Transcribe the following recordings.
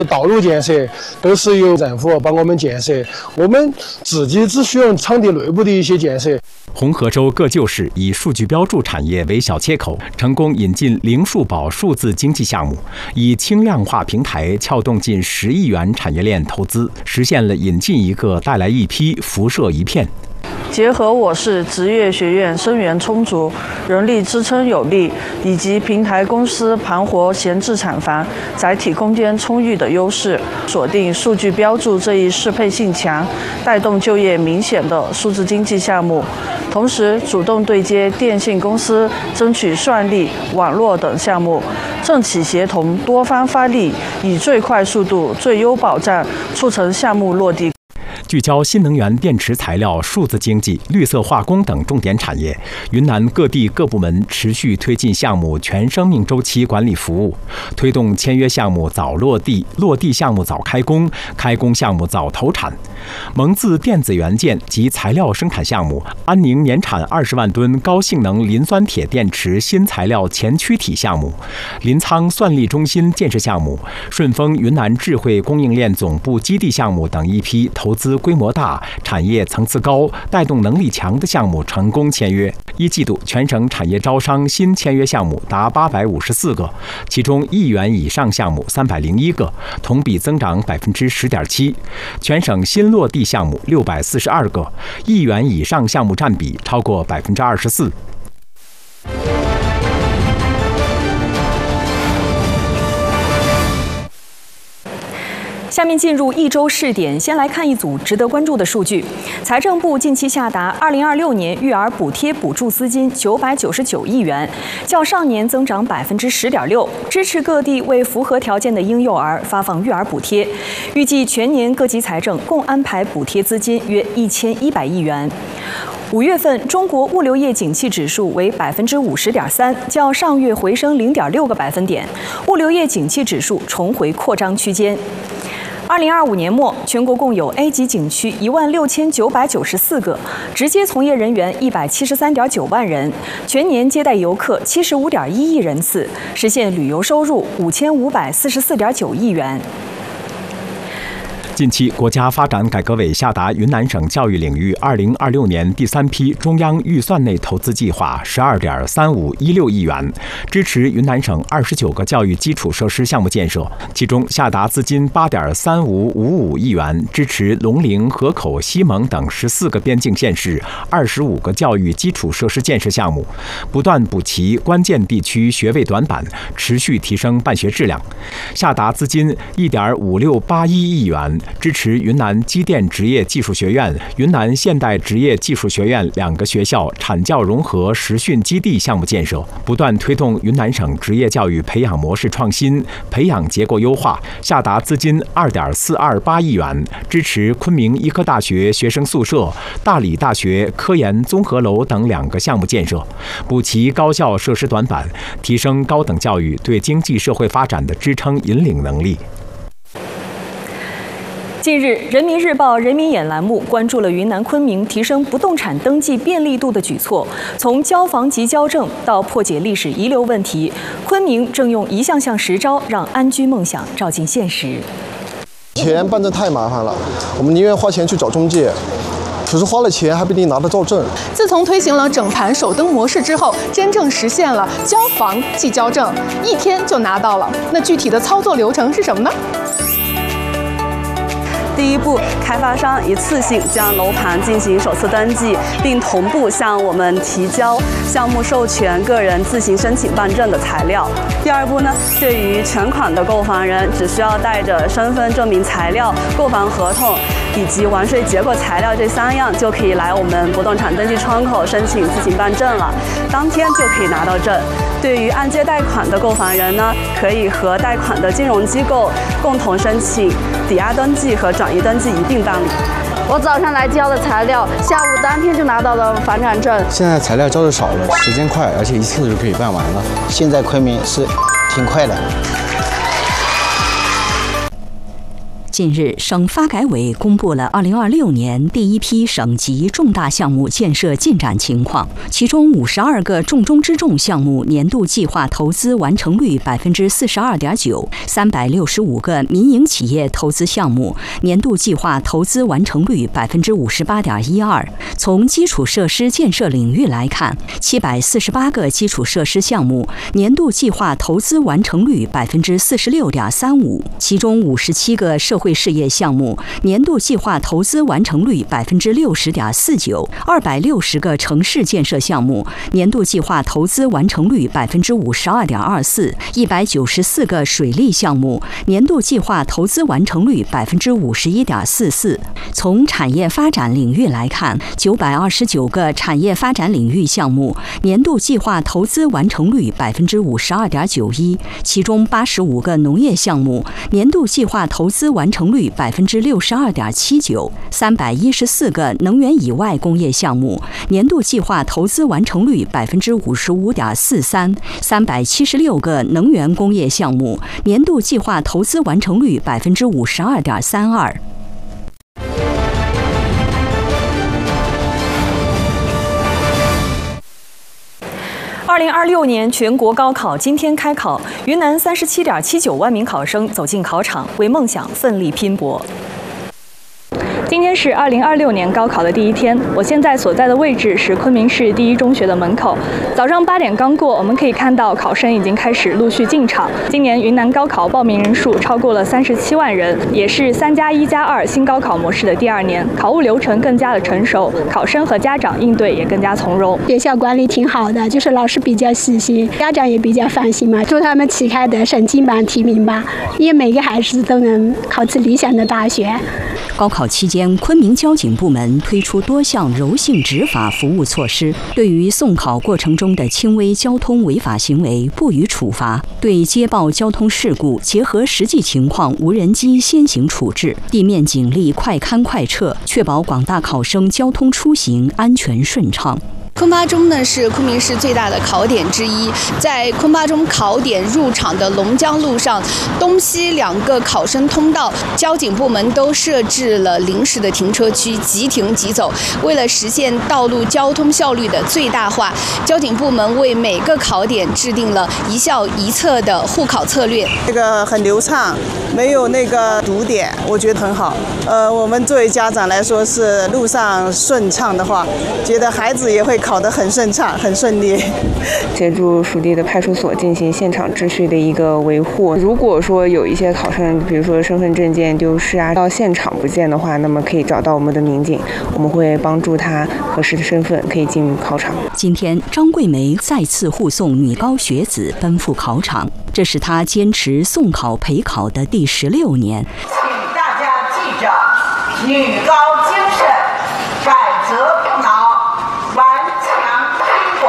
道路建设都是由政府帮我们建设，我们自己只需要场地内部的一些建设。 红河州各旧市以数据标注产业为小切口，成功引进零数保数字经济项目，以轻量化平台撬动近10亿元产业链投资，实现了引进一个带来一批，辐射一片。 结合我市职业学院生源充足、人力支撑有力，以及平台公司盘活闲置产房、载体空间充裕的优势，锁定数据标注这一适配性强、带动就业明显的数字经济项目，同时主动对接电信公司，争取算力、网络等项目，政企协同多方发力，以最快速度、最优保障促成项目落地。 聚焦新能源电池材料、数字经济、绿色化工等重点产业，云南各地各部门持续推进项目全生命周期管理服务，推动签约项目早落地，落地项目早开工，开工项目早投产。蒙自电子元件及材料生产项目，安宁年产20万吨高性能磷酸铁电池新材料前驱体项目，临沧算力中心建设项目，顺丰云南智慧供应链总部基地项目等一批投资规模大、产业层次高、带动能力强的项目成功签约。一季度全省产业招商新签约项目达854个，其中1亿元以上项目301个，同比增长10.7%。全省新落地项目642个，1亿元以上项目占比超过24%。 下面进入一周试点，先来看一组值得关注的数据。财政部近期下达2026年育儿补贴补助资金999亿元，较上年增长10.6%，支持各地为符合条件的婴幼儿发放育儿补贴。预计全年各级财政共安排补贴资金约1100亿元。5月份中国物流业景气指数为50.3%，较上月回升0.6个百分点，物流业景气指数重回扩张区间。2025年末，全国共有 A 级景区16994个，直接从业人员173.9万人，全年接待游客75.1亿人次，实现旅游收入5544.9亿元。 近期，国家发展改革委下达云南省教育领域2026年第3批中央预算内投资计划12.3516亿元，支持云南省29个教育基础设施项目建设，其中下达资金8.3555亿元，支持龙陵、河口、西蒙等14个边境县市25个教育基础设施建设项目，不断补齐关键地区学位短板，持续提升办学质量。下达资金1.5681亿元，支持云南机电职业技术学院、云南现代职业技术学院2个学校产教融合实训基地项目建设，不断推动云南省职业教育培养模式创新、培养结构优化，下达资金2.428亿元，支持昆明医科大学学生宿舍、大理大学科研综合楼等2个项目建设，补齐高校设施短板，提升高等教育对经济社会发展的支撑引领能力。 近日，人民日报人民眼栏目关注了云南昆明提升不动产登记便利度的举措，从交房及交证到破解历史遗留问题，昆明正用一项项实招让安居梦想照进现实。 钱办证太麻烦了，我们宁愿花钱去找中介。可是花了钱还不一定拿得到证。 自从推行了整盘首登模式之后，真正实现了交房即交证，1天就拿到了。那具体的操作流程是什么呢？ 第一步，开发商一次性将楼盘进行首次登记，并同步向我们提交项目授权个人自行申请办证的材料。第二步呢，对于全款的购房人，只需要带着身份证明材料、购房合同以及完税结果材料这3样，就可以来我们不动产登记窗口申请自行办证了，当天就可以拿到证。对于按揭贷款的购房人呢，可以和贷款的金融机构共同申请抵押登记和转移登记一并办理。 我早上来交的材料，下午当天就拿到了房产证。 现在材料交的少了，时间快，而且一次就可以办完了。 现在昆明是挺快的。 近日，省发改委公布了2026年第一批省级重大项目建设进展情况，其中52个重中之重项目年度计划投资完成率42.9%，365个民营企业投资项目年度计划投资完成率58.12%。从基础设施建设领域来看，748个基础设施项目年度计划投资完成率46.35%，其中57个社会事业项目年度计划投资完成率60.49%，260个城市建设项目年度计划投资完成率52.24%，194个水利项目年度计划投资完成率51.44%。从产业发展领域来看，929个产业发展领域项目年度计划投资完成率52.91%，其中85个农业项目年度计划投资完成率62.79%，314个能源以外工业项目年度计划投资完成率55.43%，376个能源工业项目年度计划投资完成率52.32%。 2026年全国高考今天开考，云南37.79万名考生走进考场，为梦想奋力拼搏。今天是2026年高考的第一天，我现在所在的位置是昆明市第一中学的门口。早上8点刚过，我们可以看到考生已经开始陆续进场。今年云南高考报名人数超过了37万人，也是3+1+2新高考模式的第2年，考务流程更加的成熟，考生和家长应对也更加从容。 学校管理挺好的，就是老师比较细心，家长也比较放心嘛。祝他们旗开得胜，金榜题名吧，因为每个孩子都能考取理想的大学。 高考期间，昆明交警部门推出多项柔性执法服务措施，对于送考过程中的轻微交通违法行为不予处罚，对接报交通事故结合实际情况无人机先行处置，地面警力快勘快撤，确保广大考生交通出行安全顺畅。 昆巴中呢是昆明市最大的考点之一，在昆巴中考点入场的龙江路上，东西2个考生通道，交警部门都设置了临时的停车区，即停即走。为了实现道路交通效率的最大化，交警部门为每个考点制定了一校一策的护考策略。 这个很流畅，没有那个堵点，我觉得很好。我们作为家长来说，是路上顺畅的话，觉得孩子也会考得很顺畅、很顺利。 协助属地的派出所进行现场秩序的一个维护。如果说有一些考生，比如说身份证件丢失啊，到现场不见的话，那么可以找到我们的民警，我们会帮助他核实的身份，可以进入考场。 今天，张桂梅再次护送女高学子奔赴考场，这是她坚持送考陪考的第16年。 请大家记着，女高精神，改则不挠，顽强拼搏。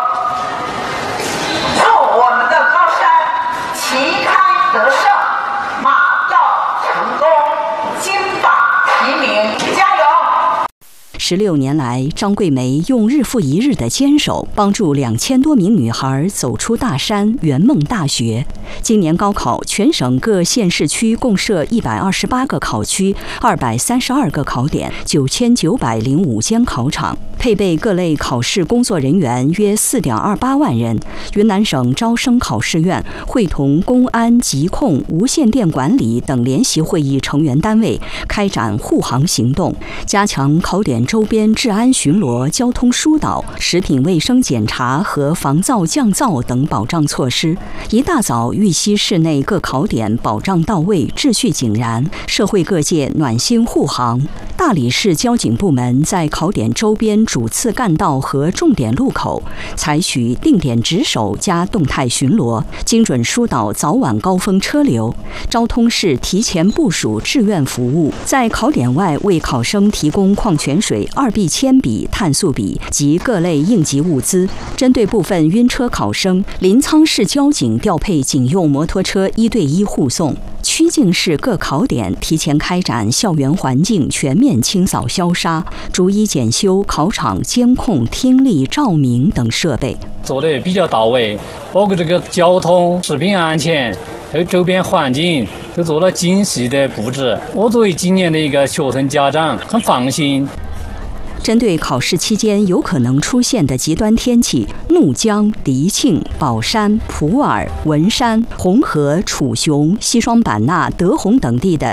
祝我们的高山旗开得胜，马到成功，金榜题名，加油 ！16年来，张桂梅用日复一日的坚守，帮助2000多名女孩走出大山，圆梦大学。今年高考，全省各县市区共设128个考区，232个考点，9905间考场，配备各类考试工作人员约4.28万人。云南省招生考试院会同公安、疾控、无线电管理等联席会议成员单位开展护航行动，加强考点周边治安巡逻、交通疏导、食品卫生检查和防噪降噪等保障措施。一大早，玉溪市内各考点保障到位，秩序井然，社会各界暖心护航。大理市交警部门在考点周边主次干道和重点路口采取定点值守加动态巡逻，精准疏导早晚高峰车流。昭通市提前部署志愿服务，在考点外为考生提供矿泉水、2B 铅笔、碳素笔及各类应急物资。针对部分晕车考生，临沧市交警调配警用摩托车1对1护送。曲靖市各考点提前开展校园环境全面清扫消杀，逐一检修考场监控、听力、照明等设备， 做得比较到位，包括这个交通、食品安全、 还有周边环境都做了精细的布置。我作为今年的一个学生家长，很放心。 针对考试期间有可能出现的极端天气，怒江、迪庆、宝山、普洱、文山、红河、楚雄、西双版纳、德宏等地的